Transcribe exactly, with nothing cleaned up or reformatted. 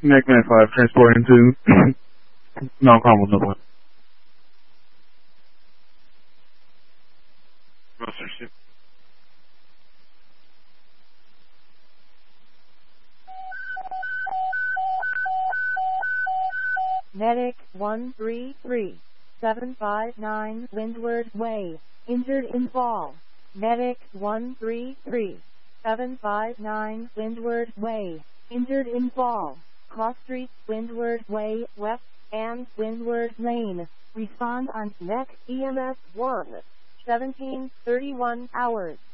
Mac ninety-five, transporting to Mount Carmel, Dublin. Medic one three three seven five nine Windward Way, injured in fall. Medic one three three seven five nine Windward Way, injured in fall. Cross Street, Windward Way, West, and Windward Lane. Respond on N E C E M S one, seventeen thirty-one hours.